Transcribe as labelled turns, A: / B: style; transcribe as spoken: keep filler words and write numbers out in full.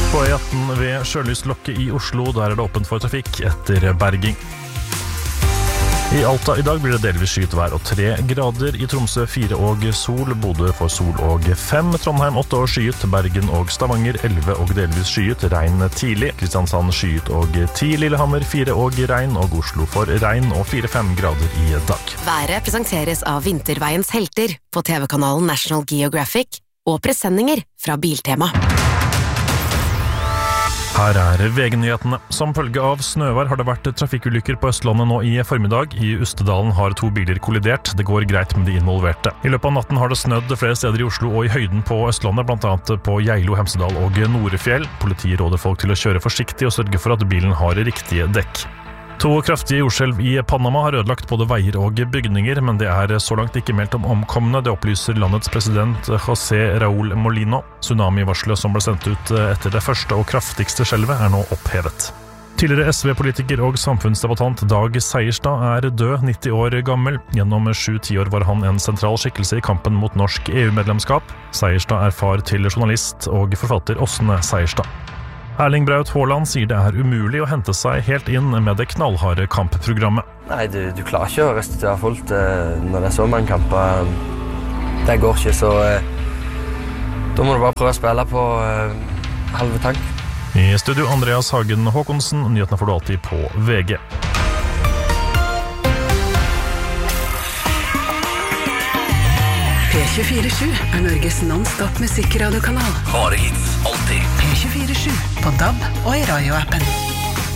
A: På E atten ved Sjølystlokket i Oslo, der er det åpent for trafikk etter berging. I Alta i dag blir det delvis skyet vær og tre grader. I Tromsø fire og sol, Bodø for sol og fem, Trondheim åtte og skyet, Bergen og Stavanger elleve og delvis skyet, regn tidlig, Kristiansand skyet og ti, Lillehammer fire og regn, og Oslo for regn og fire-fem grader i dag.
B: Været presenteres av Vinterveiens helter på T V-kanalen National Geographic og presenninger fra Biltema.
A: Her er V G-nyhetene. Som følge av snøvær har det vært trafikkulykker på Østlandet nå i formiddag. I Ustedalen har to biler kollidert. Det går greit med de involverte. I løpet av natten har det snødd flere steder i Oslo og i høyden på Østlandet, blant annet på Geilo, Hemsedal og Norefjell. Politiet råder folk til å kjøre forsiktig og sørge for at bilen har riktige dekk. To kraftige jordskjelv i Panama har ødelagt både veier og bygninger, men det er så langt ikke meldt om omkomne. Det opplyser landets president José Raúl Molino. Tsunami-varslet som ble sendt ut etter det første og kraftigste skjelvet er nå opphevet. Tidligere S V-politiker og samfunnsdebattant Dag Seierstad er død, nitti år gammel. Gjennom sju tiår var han en sentral skikkelse i kampen mot norsk E U-medlemskap. Seierstad er far til journalist og forfatter Åsne Seierstad. Erling Braut Haaland sier det er umulig å hente seg helt inn med det knallharde kampprogrammet.
C: Nei, du, du klarer ikke å restituere fullt eh, når det er så mange kamper. Det går ikke, så eh, da må du bare prøve å spille på eh, halve tank.
A: I studio Andreas Hagen Håkonsen, nyhetene får du alltid på V G.
D: P tjuefire sju er Norges non-stop musikk-radiokanal.
E: Bare hits, alltid.
D: P tjuefire sju på D A B og i radioappen.